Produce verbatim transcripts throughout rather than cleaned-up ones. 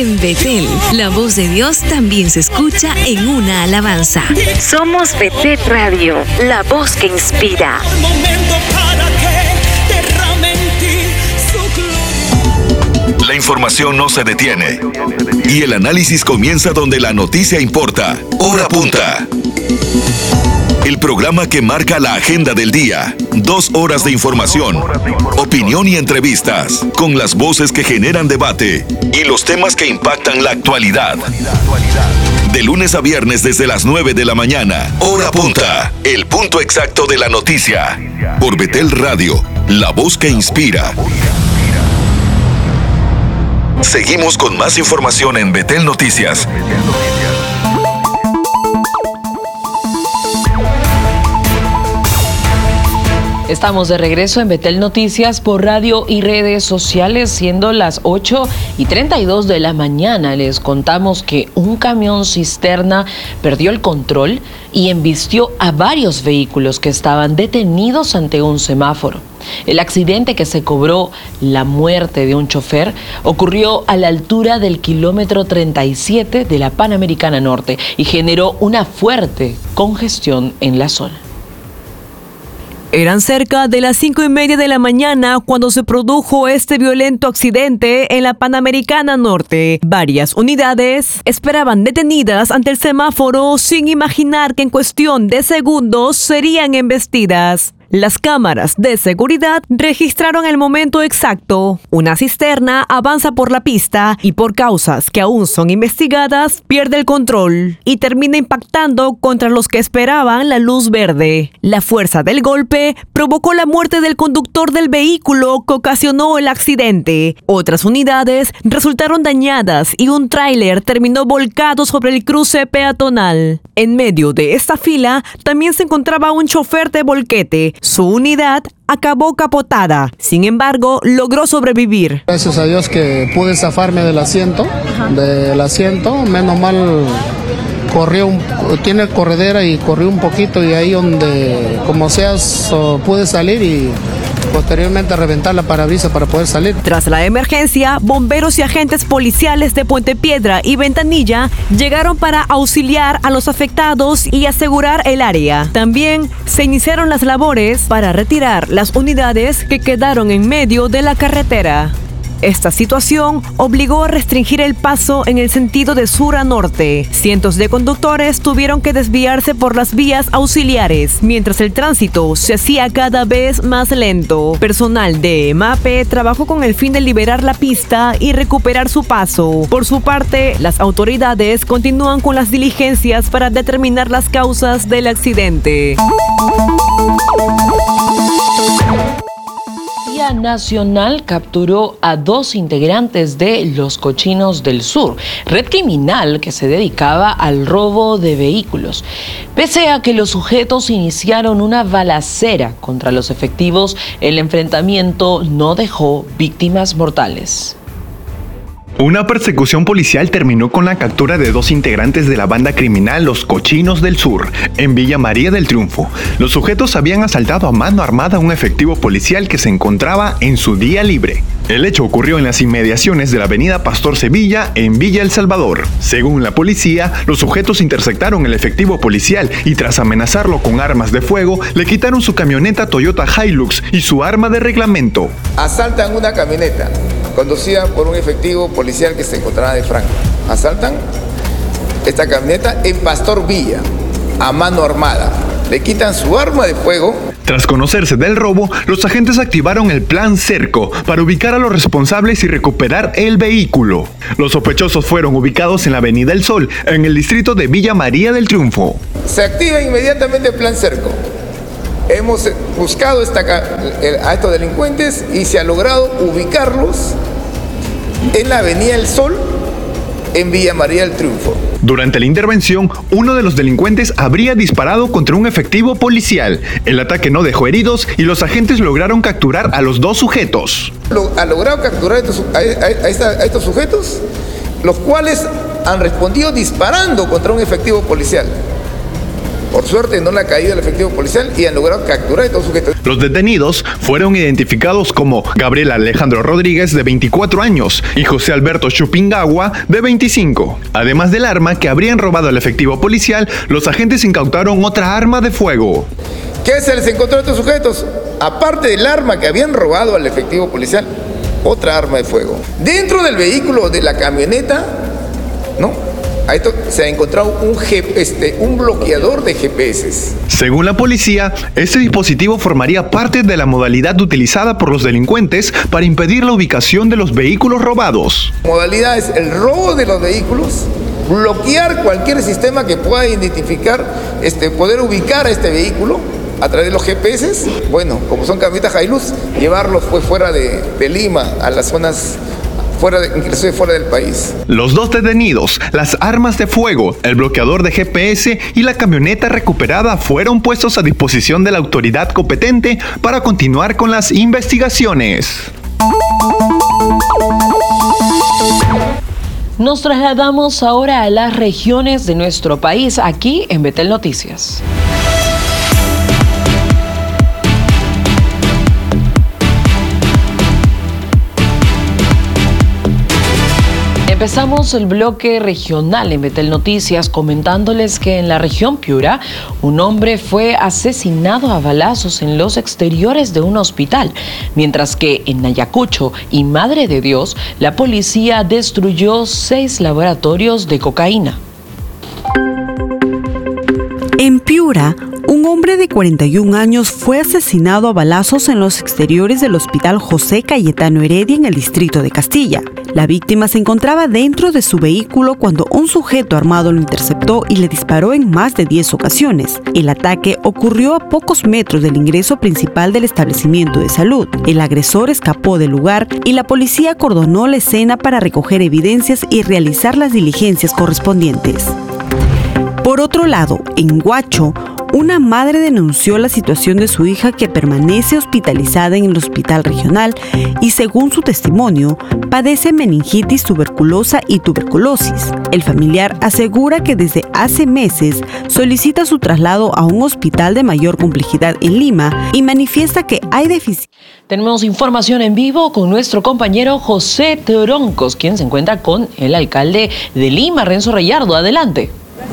En Betel, la voz de Dios también se escucha en una alabanza. Somos Betel Radio, la voz que inspira. La información no se detiene y el análisis comienza donde la noticia importa. Hora Punta. El programa que marca la agenda del día. Dos horas de información, opinión y entrevistas, con las voces que generan debate y los temas que impactan la actualidad. De lunes a viernes desde las nueve de la mañana. Hora Punta, el punto exacto de la noticia. Por Betel Radio, la voz que inspira. Seguimos con más información en Betel Noticias. Estamos de regreso en Betel Noticias por radio y redes sociales, siendo las ocho y treinta y dos de la mañana. Les contamos que un camión cisterna perdió el control y embistió a varios vehículos que estaban detenidos ante un semáforo. El accidente, que se cobró la muerte de un chofer, ocurrió a la altura del kilómetro treinta y siete de la Panamericana Norte y generó una fuerte congestión en la zona. Eran cerca de las cinco y media de la mañana cuando se produjo este violento accidente en la Panamericana Norte. Varias unidades esperaban detenidas ante el semáforo sin imaginar que en cuestión de segundos serían embestidas. Las cámaras de seguridad registraron el momento exacto. Una cisterna avanza por la pista y, por causas que aún son investigadas, pierde el control y termina impactando contra los que esperaban la luz verde. La fuerza del golpe provocó la muerte del conductor del vehículo que ocasionó el accidente. Otras unidades resultaron dañadas y un tráiler terminó volcado sobre el cruce peatonal. En medio de esta fila también se encontraba un chofer de volquete. Su unidad acabó capotada, sin embargo, logró sobrevivir. Gracias a Dios que pude zafarme del asiento, del asiento, menos mal corrió, un, tiene corredera y corrió un poquito y ahí donde, como sea, so, pude salir y posteriormente reventar la parabrisas para poder salir. Tras la emergencia, bomberos y agentes policiales de Puente Piedra y Ventanilla llegaron para auxiliar a los afectados y asegurar el área. También se iniciaron las labores para retirar las unidades que quedaron en medio de la carretera. Esta situación obligó a restringir el paso en el sentido de sur a norte. Cientos de conductores tuvieron que desviarse por las vías auxiliares, mientras el tránsito se hacía cada vez más lento. Personal de EMAPE trabajó con el fin de liberar la pista y recuperar su paso. Por su parte, las autoridades continúan con las diligencias para determinar las causas del accidente. Nacional capturó a dos integrantes de Los Cochinos del Sur, red criminal que se dedicaba al robo de vehículos. Pese a que los sujetos iniciaron una balacera contra los efectivos, el enfrentamiento no dejó víctimas mortales. Una persecución policial terminó con la captura de dos integrantes de la banda criminal Los Cochinos del Sur, en Villa María del Triunfo. Los sujetos habían asaltado a mano armada un efectivo policial que se encontraba en su día libre. El hecho ocurrió en las inmediaciones de la avenida Pastor Sevilla, en Villa El Salvador. Según la policía, los sujetos interceptaron el efectivo policial y, tras amenazarlo con armas de fuego, le quitaron su camioneta Toyota Hilux y su arma de reglamento. Asaltan una camioneta conducida por un efectivo policial que se encontraba de Franco. Asaltan esta camioneta en Pastor Villa, a mano armada. Le quitan su arma de fuego. Tras conocerse del robo, los agentes activaron el plan Cerco para ubicar a los responsables y recuperar el vehículo. Los sospechosos fueron ubicados en la Avenida El Sol, en el distrito de Villa María del Triunfo. Se activa inmediatamente el plan Cerco. Hemos buscado esta, a estos delincuentes y se ha logrado ubicarlos en la Avenida El Sol, en Villa María del Triunfo. Durante la intervención, uno de los delincuentes habría disparado contra un efectivo policial. El ataque no dejó heridos y los agentes lograron capturar a los dos sujetos. Ha logrado capturar a estos, a, a, esta, a estos sujetos, los cuales han respondido disparando contra un efectivo policial. Por suerte no le ha caído el efectivo policial y han logrado capturar a estos sujetos. Los detenidos fueron identificados como Gabriel Alejandro Rodríguez, de veinticuatro años, y José Alberto Chupingawa, de veinticinco. Además del arma que habrían robado al efectivo policial, los agentes incautaron otra arma de fuego. ¿Qué se les encontró a estos sujetos? Aparte del arma que habían robado al efectivo policial, otra arma de fuego. Dentro del vehículo de la camioneta, ¿no? A esto se ha encontrado un, G, este, un bloqueador de G P S. Según la policía, este dispositivo formaría parte de la modalidad utilizada por los delincuentes para impedir la ubicación de los vehículos robados. La modalidad es el robo de los vehículos, bloquear cualquier sistema que pueda identificar, este, poder ubicar a este vehículo a través de los G P S. Bueno, como son camionetas Hilux, llevarlos pues fuera de, de Lima, a las zonas fuera de, inclusive fuera del país. Los dos detenidos, las armas de fuego, el bloqueador de G P S y la camioneta recuperada fueron puestos a disposición de la autoridad competente para continuar con las investigaciones. Nos trasladamos ahora a las regiones de nuestro país, aquí en Betel Noticias. Empezamos el bloque regional en Betel Noticias comentándoles que en la región Piura un hombre fue asesinado a balazos en los exteriores de un hospital, mientras que en Ayacucho y Madre de Dios la policía destruyó seis laboratorios de cocaína. En Piura, un hombre de cuarenta y un años fue asesinado a balazos en los exteriores del Hospital José Cayetano Heredia en el distrito de Castilla. La víctima se encontraba dentro de su vehículo cuando un sujeto armado lo interceptó y le disparó en más de diez ocasiones. El ataque ocurrió a pocos metros del ingreso principal del establecimiento de salud. El agresor escapó del lugar y la policía acordonó la escena para recoger evidencias y realizar las diligencias correspondientes. Por otro lado, en Huacho, una madre denunció la situación de su hija que permanece hospitalizada en el hospital regional y, según su testimonio, padece meningitis tuberculosa y tuberculosis. El familiar asegura que desde hace meses solicita su traslado a un hospital de mayor complejidad en Lima y manifiesta que hay deficiencias. Tenemos información en vivo con nuestro compañero José Troncos, quien se encuentra con el alcalde de Lima, Renzo Reyardo. Adelante.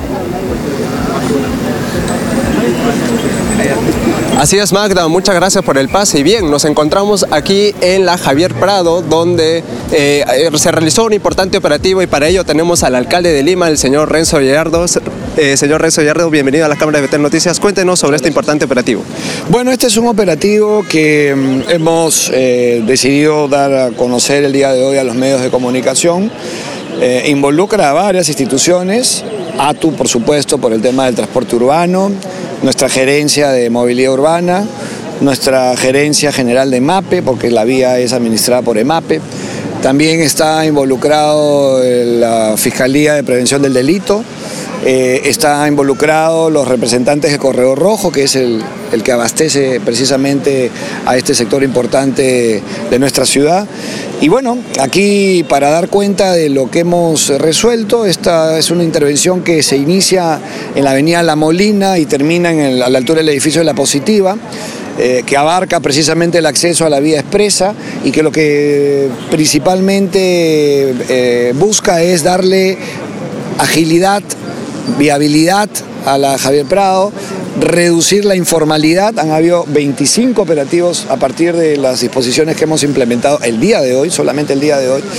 Así es, Magda, muchas gracias por el pase. Y bien, nos encontramos aquí en la Javier Prado, donde eh, se realizó un importante operativo y para ello tenemos al alcalde de Lima, el señor Renzo Gallardo. Eh, señor Renzo Gallardo, bienvenido a la Cámara de Betel Noticias. Cuéntenos sobre este importante operativo. Bueno, este es un operativo que mm, hemos eh, decidido dar a conocer el día de hoy a los medios de comunicación. Eh, involucra a varias instituciones, A T U, por supuesto, por el tema del transporte urbano, nuestra gerencia de movilidad urbana, nuestra gerencia general de EMAPE, porque la vía es administrada por EMAPE. También está involucrado la Fiscalía de Prevención del Delito, eh, está involucrado los representantes de Correo Rojo, que es el, el que abastece precisamente a este sector importante de nuestra ciudad. Y bueno, aquí para dar cuenta de lo que hemos resuelto, esta es una intervención que se inicia en la avenida La Molina y termina en el, a la altura del edificio de La Positiva, eh, que abarca precisamente el acceso a la vía expresa y que lo que principalmente eh, busca es darle agilidad, viabilidad a la Javier Prado, reducir la informalidad. Han habido veinticinco operativos a partir de las disposiciones que hemos implementado el día de hoy, solamente el día de hoy.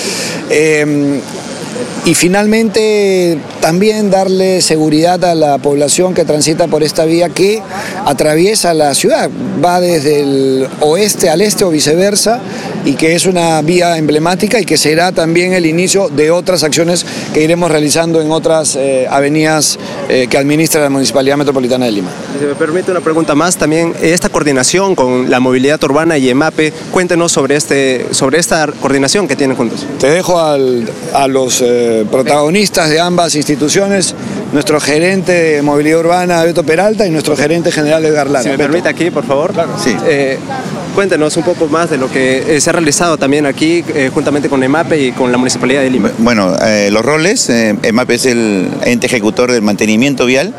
Eh, y finalmente también darle seguridad a la población que transita por esta vía que atraviesa la ciudad, va desde el oeste al este o viceversa, y que es una vía emblemática y que será también el inicio de otras acciones que iremos realizando en otras eh, avenidas eh, que administra la Municipalidad Metropolitana de Lima. Si me permite una pregunta más, también esta coordinación con la movilidad urbana y EMAPE, cuéntenos sobre, este, sobre esta coordinación que tienen juntos. Te dejo al, a los eh, protagonistas de ambas instituciones, nuestro gerente de movilidad urbana, Beto Peralta, y nuestro gerente general, Edgar Lara. Si me Beto. permite aquí, por favor. Claro. Sí. Eh, cuéntenos un poco más de lo que eh, se ha realizado también aquí, eh, juntamente con EMAPE y con la Municipalidad de Lima. Bueno, eh, los roles, eh, EMAPE es el ente ejecutor del mantenimiento vial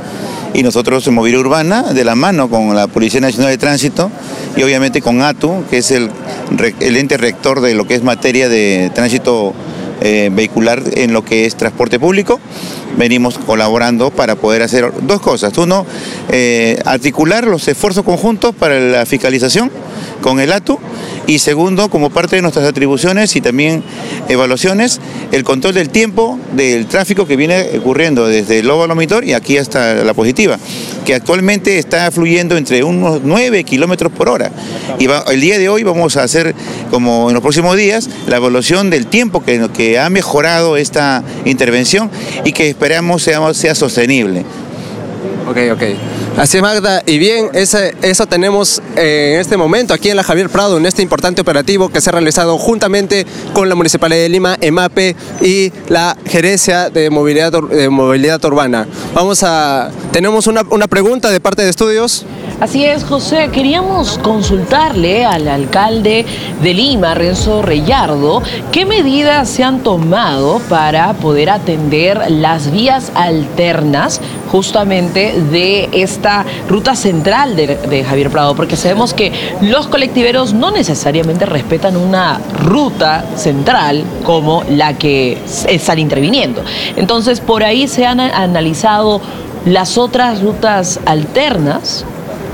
y nosotros en Movilidad Urbana, de la mano con la Policía Nacional de Tránsito y obviamente con A T U, que es el, el ente rector de lo que es materia de tránsito eh, vehicular en lo que es transporte público, venimos colaborando para poder hacer dos cosas. Uno, eh, articular los esfuerzos conjuntos para la fiscalización con el A T U, y segundo, como parte de nuestras atribuciones y también evaluaciones, el control del tiempo del tráfico que viene ocurriendo desde el óvalo Mitor y aquí hasta la Positiva, que actualmente está fluyendo entre unos nueve kilómetros por hora. Y va, el día de hoy vamos a hacer, como en los próximos días, la evaluación del tiempo que, que ha mejorado esta intervención y que esperamos sea, sea sostenible. Ok, ok. Así es, Magda, y bien, ese, eso tenemos eh, en este momento aquí en la Javier Prado, en este importante operativo que se ha realizado juntamente con la Municipalidad de Lima, EMAPE y la Gerencia de Movilidad, de Movilidad Urbana. Vamos a, tenemos una, una pregunta de parte de estudios. Así es, José, queríamos consultarle al alcalde de Lima, Renzo Reyardo, qué medidas se han tomado para poder atender las vías alternas justamente de esta ruta central de, de Javier Prado, porque sabemos que los colectiveros no necesariamente respetan una ruta central como la que están interviniendo. Entonces, por ahí se han analizado las otras rutas alternas.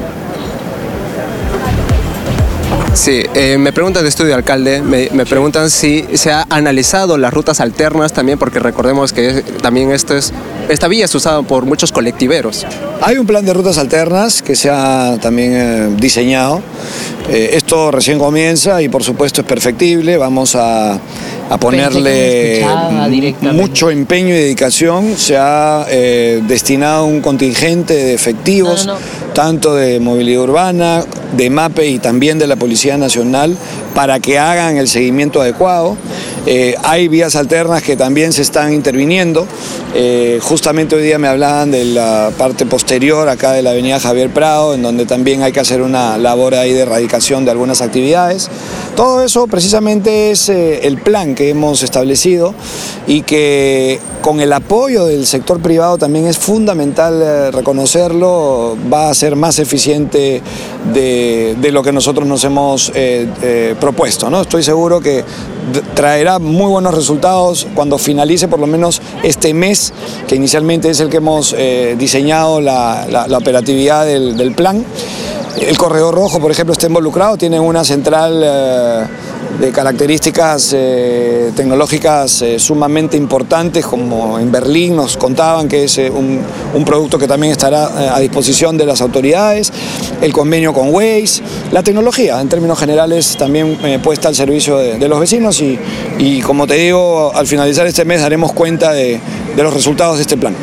Sí, eh, me preguntan de estudio, alcalde, me, me preguntan si se ha analizado las rutas alternas también, porque recordemos que es, también esto es, esta vía es usada por muchos colectiveros. Hay un plan de rutas alternas que se ha también eh, diseñado. Eh, esto recién comienza y por supuesto es perfectible. Vamos a, a ponerle mucho empeño y dedicación. Se ha eh, destinado un contingente de efectivos, no, no, no. tanto de Movilidad Urbana, de MAPE y también de la Policía Nacional, para que hagan el seguimiento adecuado. Eh, hay vías alternas que también se están interviniendo. Eh, justamente hoy día me hablaban de la parte posterior acá de la avenida Javier Prado, en donde también hay que hacer una labor ahí de erradicación de algunas actividades. Todo eso precisamente es eh, el plan que hemos establecido y que con el apoyo del sector privado también es fundamental eh, reconocerlo, va a ser más eficiente de, de lo que nosotros nos hemos eh, eh, propuesto, ¿no? Estoy seguro que traerá muy buenos resultados cuando finalice por lo menos este mes, que inicialmente es el que hemos eh, diseñado la, la, la operatividad del, del plan. El Corredor Rojo, por ejemplo, está involucrado, tiene una central eh, de características eh, tecnológicas eh, sumamente importantes, como en Berlín nos contaban que es eh, un, un producto que también estará eh, a disposición de las autoridades, el convenio con Waze, la tecnología en términos generales también eh, puesta al servicio de, de los vecinos y, y como te digo, al finalizar este mes daremos cuenta de, de los resultados de este plan.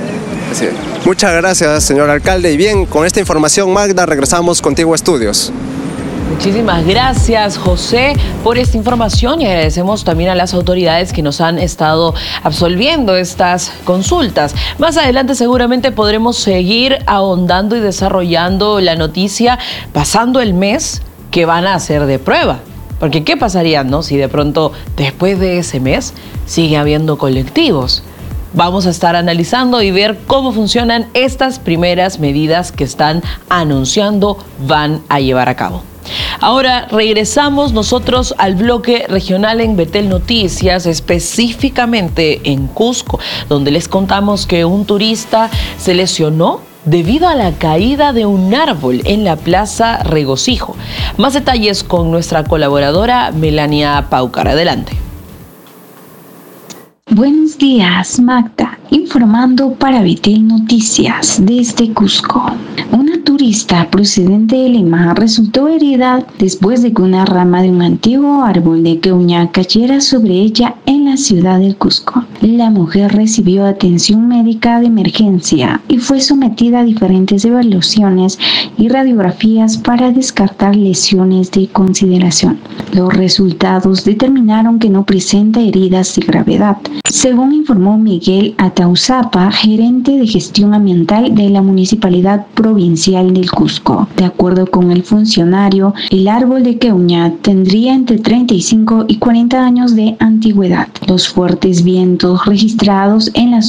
Sí. Muchas gracias, señor alcalde. Y bien, con esta información, Magda, regresamos contigo a estudios. Muchísimas gracias, José, por esta información y agradecemos también a las autoridades que nos han estado absolviendo estas consultas. Más adelante seguramente podremos seguir ahondando y desarrollando la noticia pasando el mes que van a hacer de prueba. Porque ¿qué pasaría, no, si de pronto después de ese mes sigue habiendo colectivos? Vamos a estar analizando y ver cómo funcionan estas primeras medidas que están anunciando van a llevar a cabo. Ahora regresamos nosotros al bloque regional en Betel Noticias, específicamente en Cusco, donde les contamos que un turista se lesionó debido a la caída de un árbol en la Plaza Regocijo. Más detalles con nuestra colaboradora Melania Paucar. Adelante. Buenos días, Magda, informando para Betel Noticias desde Cusco. Una turista procedente de Lima resultó herida después de que una rama de un antiguo árbol de queuña cayera sobre ella en la ciudad de Cusco. La mujer recibió atención médica de emergencia y fue sometida a diferentes evaluaciones y radiografías para descartar lesiones de consideración. Los resultados determinaron que no presenta heridas de gravedad, según informó Miguel Atauzapa, gerente de gestión ambiental de la Municipalidad Provincial del Cusco. De acuerdo con el funcionario, el árbol de queuña tendría entre treinta y cinco y cuarenta años de antigüedad. Los fuertes vientos registrados en la